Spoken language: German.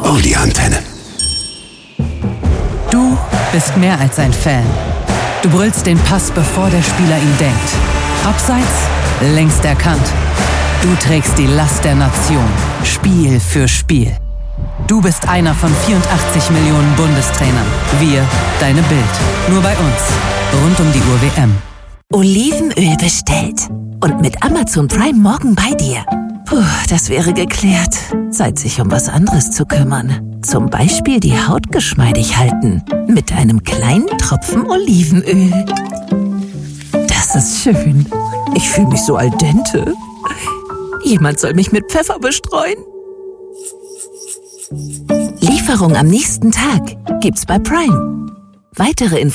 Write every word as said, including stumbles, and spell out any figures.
Oh, die Antenne. Du bist mehr als ein Fan. Du brüllst den Pass, bevor der Spieler ihn denkt. Abseits, längst erkannt. Du trägst die Last der Nation, Spiel für Spiel. Du bist einer von vierundachtzig Millionen Bundestrainern. Wir, deine Bild. Nur bei uns. Rund um die Uhr W M. Olivenöl bestellt. Und mit Amazon Prime morgen bei dir. Puh, das wäre geklärt. Zeit, sich um was anderes zu kümmern. Zum Beispiel die Haut geschmeidig halten. Mit einem kleinen Tropfen Olivenöl. Das ist schön. Ich fühle mich so al dente. Jemand soll mich mit Pfeffer bestreuen. Lieferung am nächsten Tag gibt's bei Prime. Weitere Informationen